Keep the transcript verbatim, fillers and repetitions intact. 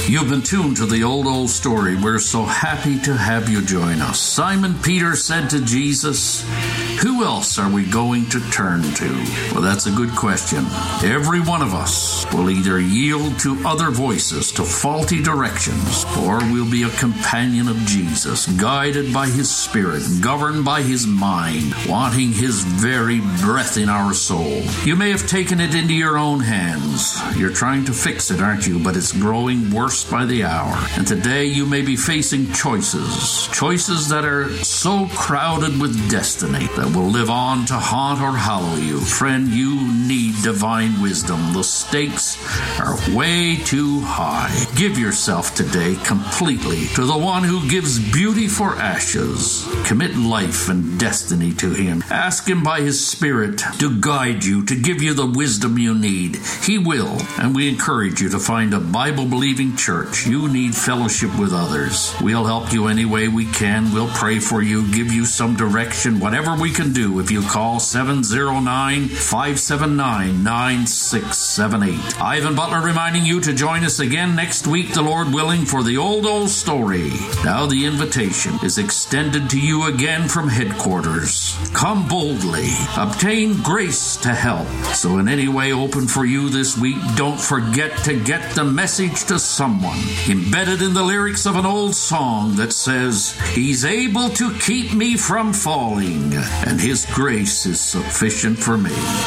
You've been tuned to the old, old story. We're so happy to have you join us. Simon Peter said to Jesus, "Who else are we going to turn to?" Well, that's a good question. Every one of us will either yield to other voices, to faulty directions, or we'll be a companion of Jesus, guided by his Spirit, governed by his mind, wanting his very breath in our soul. You may have taken it into your own hands. You're trying to fix it, aren't you? But it's growing worse by the hour. And today you may be facing choices, choices that are so crowded with destiny that will live on to haunt or hollow you. Friend, you need divine wisdom. The stakes are way too high. Give yourself today completely to the one who gives beauty for ashes. Commit life and destiny to him. Ask him by his Spirit to guide you, to give you the wisdom you need. He will, and we encourage you to find a Bible-believing church. You need fellowship with others. We'll help you any way we can. We'll pray for you, give you some direction, whatever we can do if you call seven oh nine, five seven nine, nine six seven eight. Ivan Butler reminding you to join us again next week, the Lord willing, for the old, old story. Now the invitation is extended to you again from headquarters. Come boldly. Obtain grace to help. So in any way open for you this week, don't forget to get the message to someone. Embedded in the lyrics of an old song that says, "He's able to keep me from falling, and his grace is sufficient for me."